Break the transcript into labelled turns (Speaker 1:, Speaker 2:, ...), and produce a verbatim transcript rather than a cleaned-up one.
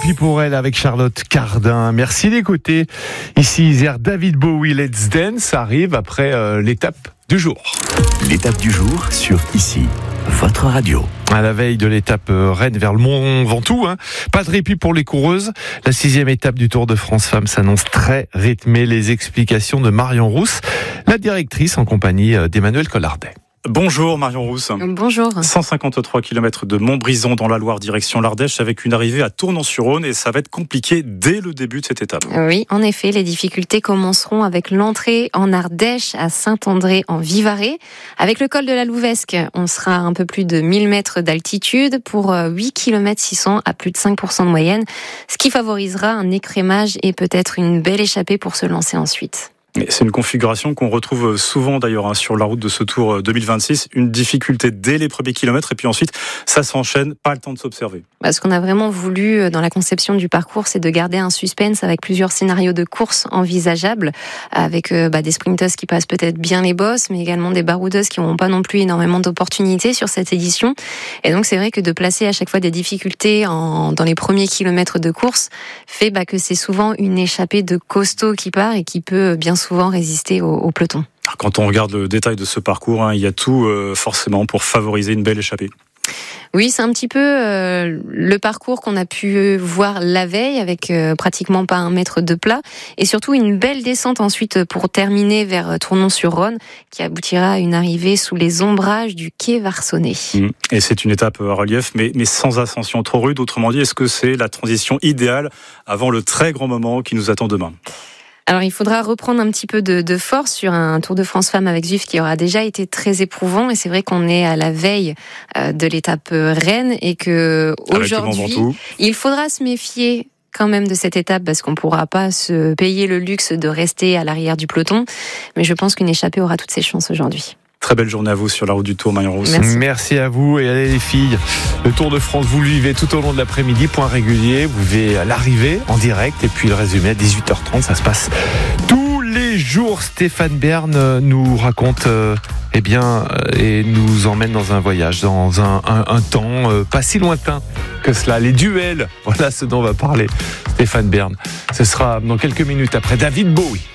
Speaker 1: Répit pour elle avec Charlotte Cardin. Merci d'écouter. Ici Isère, David Bowie, Let's Dance arrive après euh, l'étape du jour.
Speaker 2: L'étape du jour sur Ici, votre radio.
Speaker 1: À la veille de l'étape Rennes vers le Mont Ventoux, hein. Pas de répit pour les coureuses. La sixième étape du Tour de France Femmes s'annonce très rythmée. Les explications de Marion Rousse, la directrice en compagnie d'Emmanuel Collardet.
Speaker 3: Bonjour Marion Rousse.
Speaker 4: Bonjour.
Speaker 3: cent cinquante-trois kilomètres de Montbrison dans la Loire, direction l'Ardèche, avec une arrivée à Tournon-sur-Rhône, et ça va être compliqué dès le début de cette étape.
Speaker 4: Oui, en effet, les difficultés commenceront avec l'entrée en Ardèche à Saint-André en Vivarais. Avec le col de la Louvesque, on sera à un peu plus de mille mètres d'altitude pour huit kilomètres six cents à plus de cinq pour cent de moyenne, ce qui favorisera un écrémage et peut-être une belle échappée pour se lancer ensuite.
Speaker 3: C'est une configuration qu'on retrouve souvent d'ailleurs hein, sur la route de ce Tour deux mille vingt-six. Une difficulté dès les premiers kilomètres et puis ensuite ça s'enchaîne, pas le temps de s'observer.
Speaker 4: Bah, ce qu'on a vraiment voulu dans la conception du parcours, c'est de garder un suspense avec plusieurs scénarios de course envisageables, avec euh, bah, des sprinteuses qui passent peut-être bien les bosses, mais également des baroudeuses qui n'auront pas non plus énormément d'opportunités sur cette édition. Et donc c'est vrai que de placer à chaque fois des difficultés en, dans les premiers kilomètres de course fait bah, que c'est souvent une échappée de costaud qui part et qui peut bien souvent résister au, au peloton.
Speaker 3: Quand on regarde le détail de ce parcours, hein, il y a tout euh, forcément pour favoriser une belle échappée.
Speaker 4: Oui, c'est un petit peu euh, le parcours qu'on a pu voir la veille avec euh, pratiquement pas un mètre de plat et surtout une belle descente ensuite pour terminer vers Tournon-sur-Rhône qui aboutira à une arrivée sous les ombrages du quai Varsonnet.
Speaker 3: Mmh. Et c'est une étape à relief mais, mais sans ascension trop rude. Autrement dit, est-ce que c'est la transition idéale avant le très grand moment qui nous attend demain ?
Speaker 4: Alors, il faudra reprendre un petit peu de, de force sur un Tour de France Femmes avec Zwift qui aura déjà été très éprouvant. Et c'est vrai qu'on est à la veille euh, de l'étape Rennes et que aujourd'hui, il faudra se méfier quand même de cette étape parce qu'on ne pourra pas se payer le luxe de rester à l'arrière du peloton. Mais je pense qu'une échappée aura toutes ses chances aujourd'hui.
Speaker 3: Très belle journée à vous sur la route du Tour, Marion Rousse.
Speaker 1: Merci. Merci à vous. Et allez les filles, le Tour de France, vous le vivez tout au long de l'après-midi, point régulier. Vous vivez à l'arrivée en direct et puis le résumé à dix-huit heures trente. Ça se passe tous les jours. Stéphane Bern nous raconte euh, eh bien, euh, et nous emmène dans un voyage, dans un, un, un temps euh, pas si lointain que cela. Les duels, voilà ce dont on va parler. Stéphane Bern. Ce sera dans quelques minutes après David Bowie.